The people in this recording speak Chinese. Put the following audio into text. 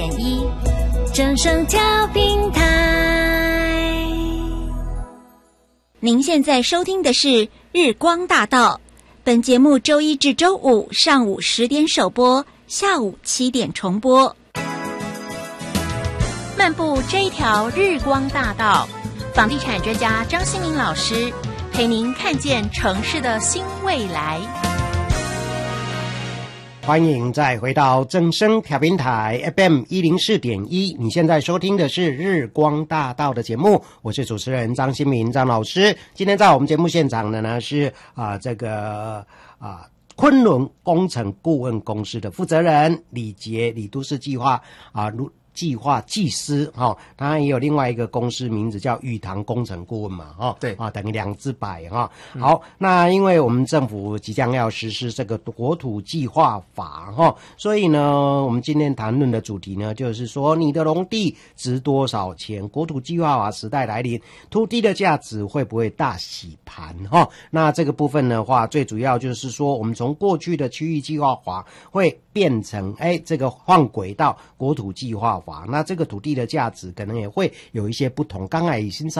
104.1正声调频台。您现在收听的是日光大道，本节目周一至周五上午10点首播，下午7点重播。漫步这一条日光大道，房地产专家张新民老师陪您看见城市的新未来。 欢迎再回到正声调频台 FM 104.1，你现在收听的是日光大道的节目，我是主持人张新民张老师。今天在我们节目现场的呢是昆仑工程顾问公司的负责人李杰，李都市计划计划技师当然也有另外一个公司名字叫玉堂工程顾问嘛对等于2只百好，那因为我们政府即将要实施这个国土计划法所以呢我们今天谈论的主题呢就是说你的农地值多少钱，国土计划法时代来临，土地的价值会不会大洗盘那这个部分的话最主要就是说我们从过去的区域计划法会变成这个换轨到国土计划法，那这个土地的价值可能也会有一些不同，刚才已经